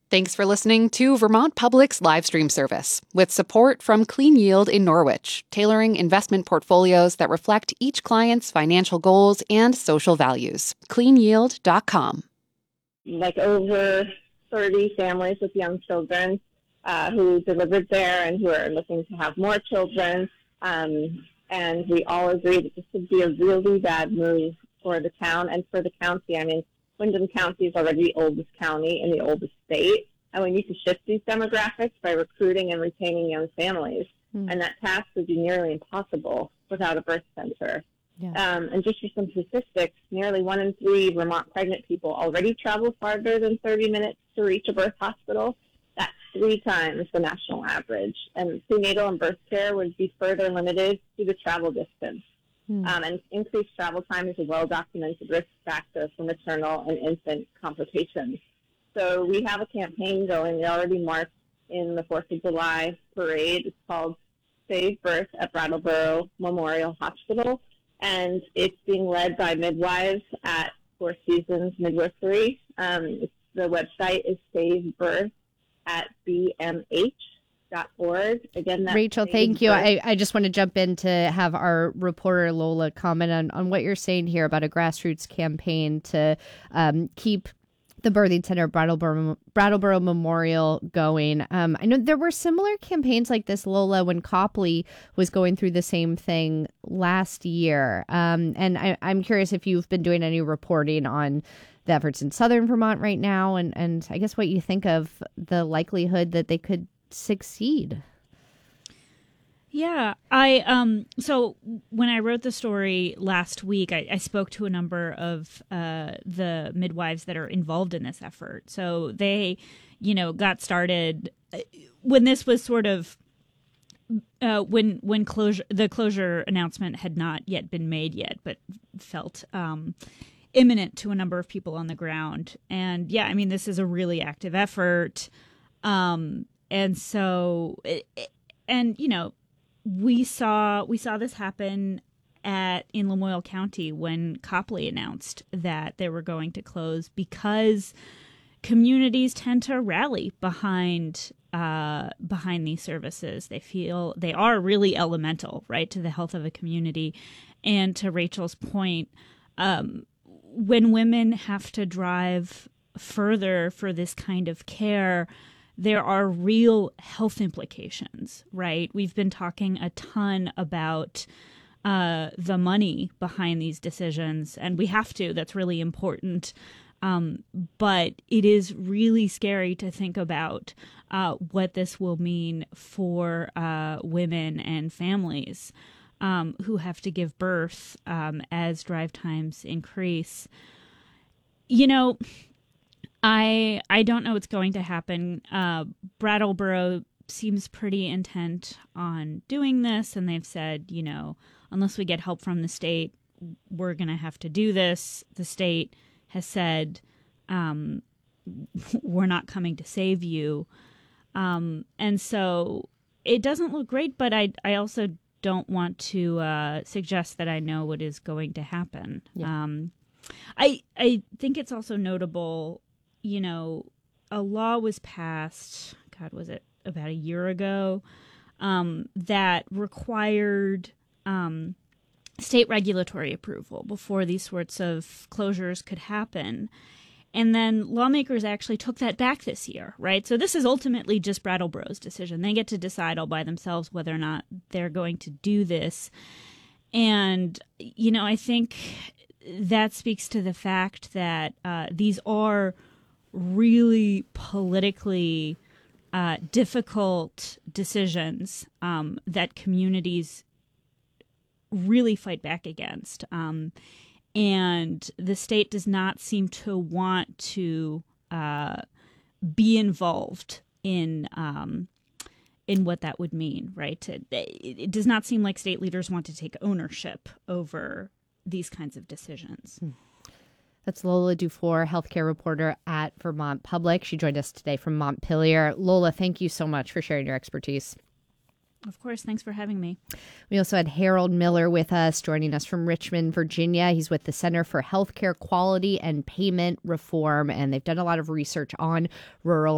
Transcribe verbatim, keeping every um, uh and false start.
Thanks for listening to Vermont Public's live stream service with support from Clean Yield in Norwich, tailoring investment portfolios that reflect each client's financial goals and social values. clean yield dot com. Like over thirty families with young children uh, who delivered there and who are looking to have more children. Um, and we all agree that this would be a really bad move for the town and for the county. I mean, Windham County is already the oldest county in the oldest state, and we need to shift these demographics by recruiting and retaining young families. Mm. And that task would be nearly impossible without a birth center. Yeah. Um, and just for some statistics, nearly one in three Vermont pregnant people already travel farther than thirty minutes to reach a birth hospital. That's three times the national average. And prenatal and birth care would be further limited to the travel distance. Um, and increased travel time is a well-documented risk factor for maternal and infant complications. So we have a campaign going. We already marched in the fourth of July parade. It's called Save Birth at Brattleboro Memorial Hospital, and it's being led by midwives at Four Seasons Midwifery. Um, it's, the website is Save Birth at B M H. Org. Again, that's Rachel, thank you. I, I just want to jump in to have our reporter Lola comment on, on what you're saying here about a grassroots campaign to um, keep the birthing center Brattleboro, Brattleboro Memorial going. Um, I know there were similar campaigns like this, Lola, when Copley was going through the same thing last year. Um, and I, I'm curious if you've been doing any reporting on the efforts in southern Vermont right now, and, and I guess what you think of the likelihood that they could succeed. Yeah, I um so when I wrote the story last week, I, I spoke to a number of uh the midwives that are involved in this effort. So they, you know, got started when this was sort of uh when when closure the closure announcement had not yet been made yet, but felt um imminent to a number of people on the ground. And yeah, I mean, this is a really active effort. Um And so, and, you know, we saw we saw this happen at in Lamoille County when Copley announced that they were going to close, because communities tend to rally behind uh, behind these services. They feel they are really elemental, right, to the health of a community. And to Rachel's point, um, when women have to drive further for this kind of care, there are real health implications, right? We've been talking a ton about uh, the money behind these decisions, and we have to. That's really important. Um, but it is really scary to think about uh, what this will mean for uh, women and families um, who have to give birth um, as drive times increase. You know, I I don't know what's going to happen. Uh, Brattleboro seems pretty intent on doing this, and they've said, you know, unless we get help from the state, we're going to have to do this. The state has said, um, we're not coming to save you. Um, and so it doesn't look great, but I, I also don't want to uh, suggest that I know what is going to happen. Yeah. Um, I I think it's also notable, you know, a law was passed, God, was it about a year ago, um, that required um, state regulatory approval before these sorts of closures could happen. And then lawmakers actually took that back this year, right? So this is ultimately just Brattleboro's decision. They get to decide all by themselves whether or not they're going to do this. And, you know, I think that speaks to the fact that uh, these are really politically uh, difficult decisions um, that communities really fight back against. Um, and the state does not seem to want to uh, be involved in um, in what that would mean, right? It, it does not seem like state leaders want to take ownership over these kinds of decisions. Hmm. That's Lola Dufour, healthcare reporter at Vermont Public. She joined us today from Montpelier. Lola, thank you so much for sharing your expertise. Of course. Thanks for having me. We also had Harold Miller with us, joining us from Richmond, Virginia. He's with the Center for Healthcare Quality and Payment Reform, and they've done a lot of research on rural